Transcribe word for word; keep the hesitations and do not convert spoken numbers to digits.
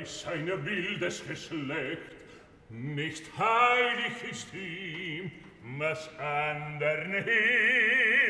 weiß ein wildes Geschlecht, nicht heilig ist ihm, was andern hilft.